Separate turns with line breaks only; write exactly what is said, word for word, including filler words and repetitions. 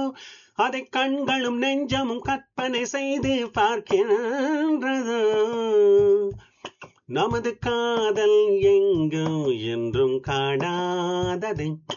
அதை கண்களும் நெஞ்சமும் கற்பனை செய்து பார்க்கின்றதோ நமது காதல் எங்கோ என்றும் காணாததை